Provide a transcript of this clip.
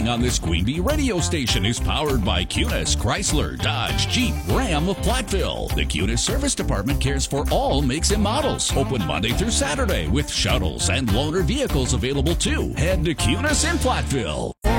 playing on this Queen Bee radio station is powered by Cunis, Chrysler, Dodge, Jeep, Ram of Platteville. The Cunis Service Department cares for all makes and models. Open Monday through Saturday with shuttles and loaner vehicles available too. Head to Cunis in Platteville.